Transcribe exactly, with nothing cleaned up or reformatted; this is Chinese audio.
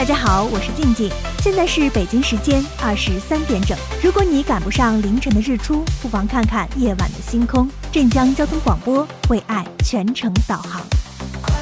大家好，我是静静，现在是北京时间二十三点整。如果你赶不上凌晨的日出，不妨看看夜晚的星空。镇江交通广播为爱全程导航。